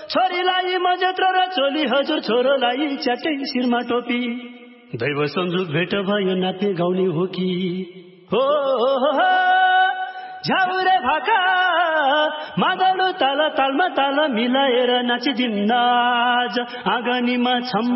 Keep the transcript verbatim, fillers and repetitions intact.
छोरीलाई मजत्र र चोली हजुर छोरोलाई च्याटै शिरमा टोपी दैव संयोग भेट भयो नाच्ने गाउने हो कि हो झ्याउरे भाका मादल ताल तालमा ताल मिलाएर नाचिदिन्न आज आँगनीमा छम